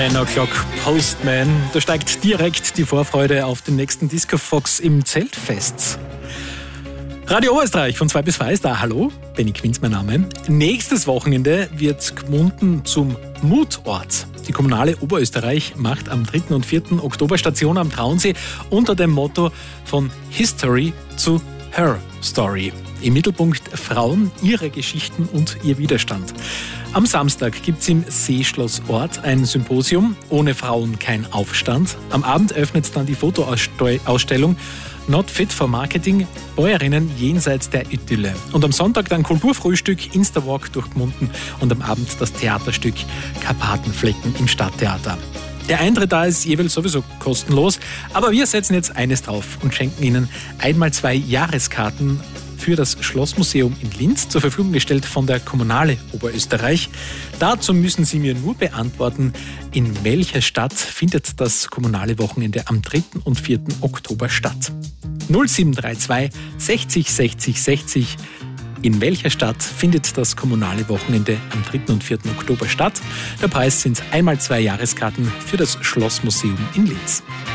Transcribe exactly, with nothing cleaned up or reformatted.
ten o'clock Postman. Da steigt direkt die Vorfreude auf den nächsten Disco Fox im Zeltfest. Radio Oberösterreich von zwei bis zwei ist da. Hallo, Benny Quinz mein Name. Nächstes Wochenende wird Gmunden zum Mutort. Die Kommunale Oberösterreich macht am dritten und vierten Oktober Station am Traunsee unter dem Motto von History zu Her Story. Im Mittelpunkt Frauen, ihre Geschichten und ihr Widerstand. Am Samstag gibt es im Seeschloss Ort ein Symposium, ohne Frauen kein Aufstand. Am Abend öffnet dann die Fotoausstellung Not Fit for Marketing, Bäuerinnen jenseits der Idylle. Und am Sonntag dann Kulturfrühstück, Instawalk durch Gmunden und am Abend das Theaterstück Karpatenflecken im Stadttheater. Der Eintritt da ist jeweils sowieso kostenlos, aber wir setzen jetzt eines drauf und schenken Ihnen einmal zwei Jahreskarten für das Schlossmuseum in Linz, zur Verfügung gestellt von der Kommunale Oberösterreich. Dazu müssen Sie mir nur beantworten, in welcher Stadt findet das kommunale Wochenende am dritten und vierten Oktober statt. null sieben drei zwei sechzig sechzig sechzig. In welcher Stadt findet das kommunale Wochenende am dritten und vierten Oktober statt? Der Preis sind einmal zwei Jahreskarten für das Schlossmuseum in Linz.